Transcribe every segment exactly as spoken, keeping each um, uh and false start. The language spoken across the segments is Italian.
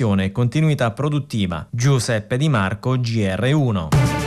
innovazione e continuità produttiva. Giuseppe Di Marco, G R uno.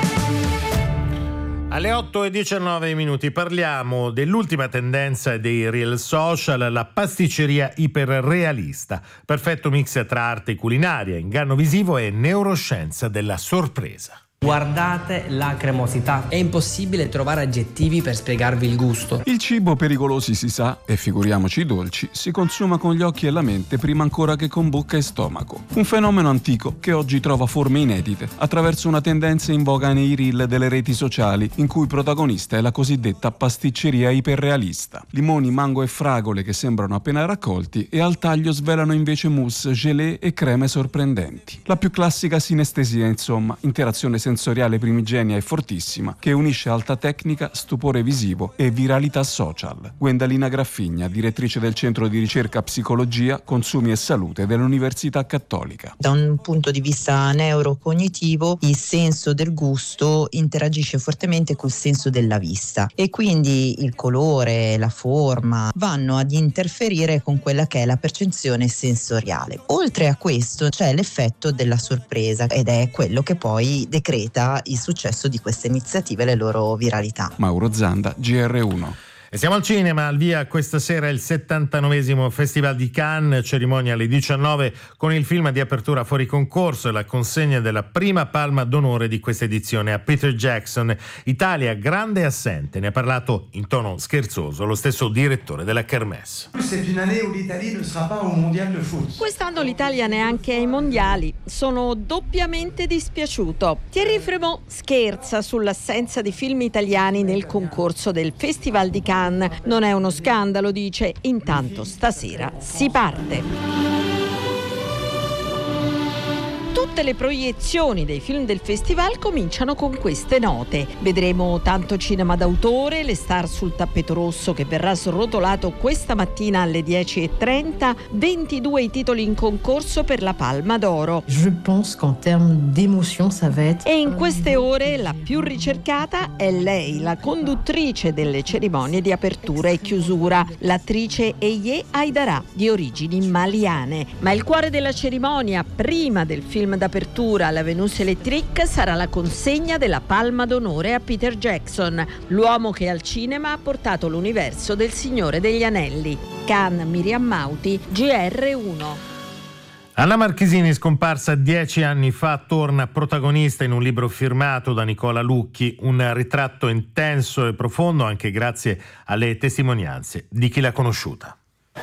Alle otto e diciannove minuti parliamo dell'ultima tendenza dei reel social, la pasticceria iperrealista. Perfetto mix tra arte culinaria, inganno visivo e neuroscienza della sorpresa. Guardate la cremosità. È impossibile trovare aggettivi per spiegarvi il gusto. Il cibo pericolosi si sa, e figuriamoci i dolci, si consuma con gli occhi e la mente prima ancora che con bocca e stomaco. Un fenomeno antico che oggi trova forme inedite attraverso una tendenza in voga nei reel delle reti sociali, in cui protagonista è la cosiddetta pasticceria iperrealista. Limoni, mango e fragole che sembrano appena raccolti e al taglio svelano invece mousse, gelée e creme sorprendenti. La più classica sinestesia, insomma, interazione sensoriale primigenia e fortissima che unisce alta tecnica, stupore visivo e viralità social. Gwendalina Graffigna, direttrice del Centro di Ricerca Psicologia, Consumi e Salute dell'Università Cattolica. Da un punto di vista neurocognitivo, il senso del gusto interagisce fortemente col senso della vista e quindi il colore, la forma vanno ad interferire con quella che è la percezione sensoriale. Oltre a questo c'è l'effetto della sorpresa ed è quello che poi decreta il successo di queste iniziative e le loro viralità. Mauro Zanda, G R uno. E siamo al cinema, al via questa sera il settantanovesimo Festival di Cannes, cerimonia alle diciannove con il film di apertura fuori concorso e la consegna della prima palma d'onore di questa edizione a Peter Jackson. Italia grande assente, ne ha parlato in tono scherzoso lo stesso direttore della Kermesse. Quest'anno l'Italia neanche ai mondiali, sono doppiamente dispiaciuto. Thierry Fremont scherza sull'assenza di film italiani nel concorso del Festival di Cannes. Non è uno scandalo, dice. Intanto stasera si parte. Tutte le proiezioni dei film del festival cominciano con queste note. Vedremo tanto cinema d'autore, le star sul tappeto rosso che verrà srotolato questa mattina alle dieci e trenta, ventidue i titoli in concorso per la Palma d'Oro. Je pense qu'en termes d'émotion, ça va être... E in queste ore la più ricercata è lei, la conduttrice delle cerimonie di apertura e chiusura, l'attrice Eye Aidara, di origini maliane. Ma il cuore della cerimonia, prima del film d'apertura alla Venus Electric, sarà la consegna della Palma d'Onore a Peter Jackson, l'uomo che al cinema ha portato l'universo del Signore degli Anelli. Cannes, Miriam Mauti, G R uno. Anna Marchesini, scomparsa dieci anni fa, torna protagonista in un libro firmato da Nicola Lucchi, un ritratto intenso e profondo anche grazie alle testimonianze di chi l'ha conosciuta.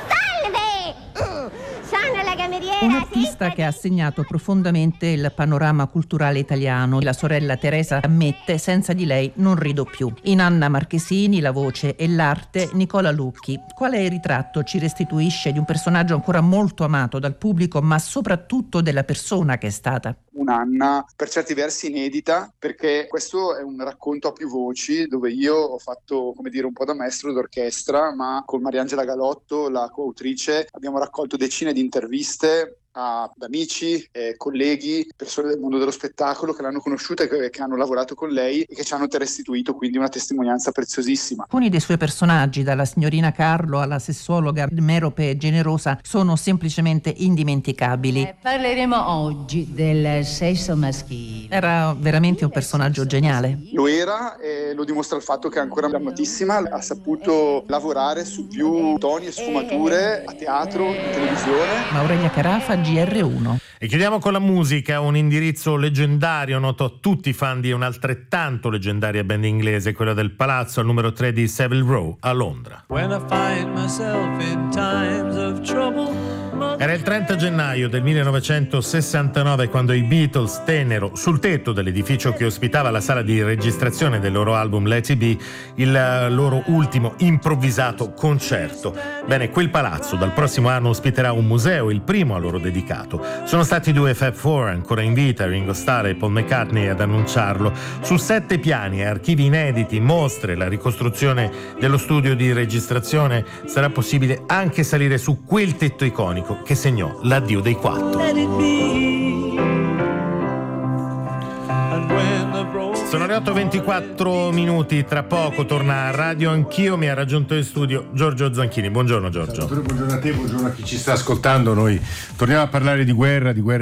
Un artista che ha segnato profondamente il panorama culturale italiano. La sorella Teresa ammette: senza di lei non rido più. In Anna Marchesini la voce e l'arte, Nicola Lucchi. Quale ritratto ci restituisce di un personaggio ancora molto amato dal pubblico, ma soprattutto della persona che è stata? Un'Anna per certi versi inedita, perché questo è un racconto a più voci dove io ho fatto, come dire, un po' da maestro d'orchestra, ma con Mariangela Galotto, la coautrice, abbiamo raccolto decine di interviste ad amici, eh, colleghi, persone del mondo dello spettacolo che l'hanno conosciuta e che, che hanno lavorato con lei e che ci hanno restituito quindi una testimonianza preziosissima. Alcuni dei suoi personaggi, dalla signorina Carlo alla sessuologa merope generosa, sono semplicemente indimenticabili. Eh, parleremo oggi del sesso maschile. Era veramente un personaggio geniale. Lo era e lo dimostra il fatto che è ancora amatissima, ha saputo lavorare su più toni e sfumature a teatro, in televisione. Aurelia Carafa, G R uno. E chiudiamo con la musica, un indirizzo leggendario noto a tutti i fan di un'altrettanto leggendaria band inglese, quella del Palazzo al numero tre di Savile Row a Londra. When I find myself in times of trouble. Era il trenta gennaio del millenovecentosessantanove quando i Beatles tennero sul tetto dell'edificio che ospitava la sala di registrazione del loro album Let It Be il loro ultimo improvvisato concerto. Bene, quel palazzo dal prossimo anno ospiterà un museo, il primo a loro dedicato. Sono stati i due Fab Four, ancora in vita, Ringo Starr e Paul McCartney, ad annunciarlo. Su sette piani, archivi inediti, mostre, la ricostruzione dello studio di registrazione, sarà possibile anche salire su quel tetto iconico che segnò l'addio dei quattro. Sono le otto e ventiquattro minuti, tra poco torna a Radio Anch'io, mi ha raggiunto in studio Giorgio Zanchini. Buongiorno Giorgio. Buongiorno a te, buongiorno a chi ci sta ascoltando. Noi torniamo a parlare di guerra, di guerra